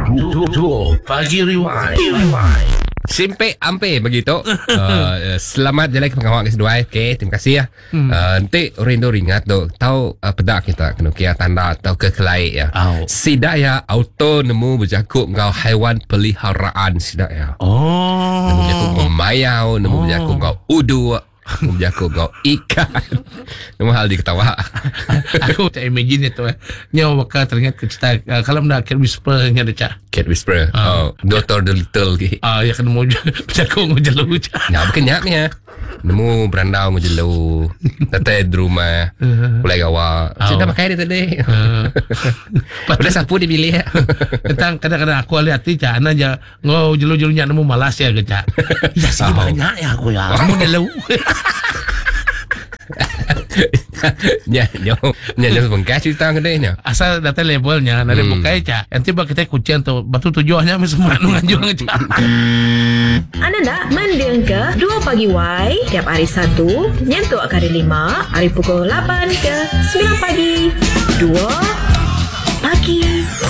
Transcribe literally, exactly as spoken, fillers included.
Dua Pagi Rewind. Simpe ampe begitu. uh, selamat jalan ke pengawal kedua. Okey, terima kasih ya. Hmm. Uh, nanti orang tu ingat tu tahu uh, pedak kita kena kira tanda atau kekelai ya. Oh. Sidak ya auto nemu berjakuk ngau haiwan peliharaan sidak ya. Oh. Nemu berjakuk ngau mayau, nemu berjakuk ngau udu, nemu berjakuk ngau ikan. Nemu hal diketawa. Aku tak imagine itu eh. Nyawa bakal teringat ke cerita uh, kalau nak Cat Whisper nya ada cak. Cat Whisperer. Ah. Oh, Doctor Dolittle ke. Ah, ya kena mau berjaku mau jelu cak. Ya, bukan nyak ni ya. Nemu berandau mau jelu. Tete di rumah. Mulai gawa. Saya dah pakai dia tadi. Udah sapu di bilik ya. Tentang kadang-kadang aku lihat ti cak ana aja ngau jelu-jelunya nemu malas ya ke cak. Ya sih banyak ya aku ya. Kamu jelu. Nya, nya, nya nya bengkas cerita ke dia nya. Asal data levelnya nade hmm. bukai cak. Nanti bak kita kucian tu batu tujuannya semua nu nganjung cak. Anda nak mendengar ke dua Pagi Y tiap hari Sabtu nyentuh hari lima hari pukul lapan ke sembilan pagi. Dua Pagi